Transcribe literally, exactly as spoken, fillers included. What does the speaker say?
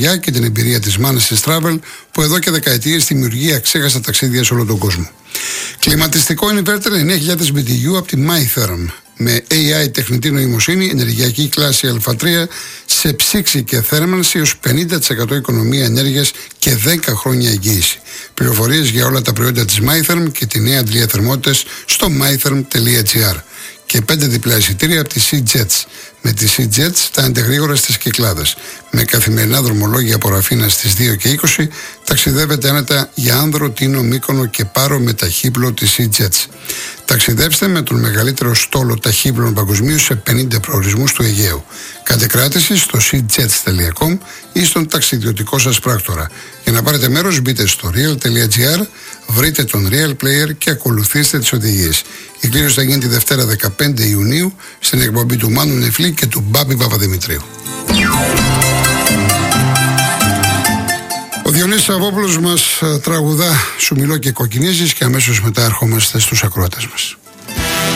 καρδιά και την εμπειρία της Manasys Travel, που εδώ και δεκαετίες δημιουργεί αξέχαστα ταξίδια σε όλο τον κόσμο. Κλιματιστικό inverter εννέα χιλιάδες μπι τι γιου από τη MyTherm, με έι άι τεχνητή νοημοσύνη, ενεργειακή κλάση Α τρία, σε ψήξη και θέρμανση έως πενήντα τοις εκατό οικονομία ενέργειας και δέκα χρόνια εγγύηση. Πληροφορίες για όλα τα προϊόντα της MyTherm και τη νέα αντλία θερμότητας στο mytherm τελεία gr. Και πέντε διπλά εισιτήρια από τη SeaJets. Με τη SeaJets φτάνετε γρήγορα στις Κυκλάδες. Με καθημερινά δρομολόγια από Ραφίνα στις δύο και είκοσι, ταξιδεύετε άνετα για Άνδρο, Τίνο, Μύκονο και Πάρο με ταχύπλο τη SeaJets. Ταξιδέψτε με τον μεγαλύτερο στόλο ταχύπλων παγκοσμίως σε πενήντα προορισμούς του Αιγαίου. Κάντε κράτηση στο seajets τελεία com ή στον ταξιδιωτικό σας πράκτορα. Για να πάρετε μέρος, μπείτε στο real τελεία gr, βρείτε τον Real Player και ακολουθήστε τις οδηγίες. Η κλήρωση θα γίνει τη Δευτέρα δεκαπέντε Ιουνίου στην εκπομπή του Μάνου Νεφλή και του Μπάμπη Παπαδημητρίου. Ο Διονύσης Σαββόπουλος μας τραγουδά «Σου μιλώ και κοκκινίζεις» και αμέσως μετά ερχόμαστε στους ακροατές μας.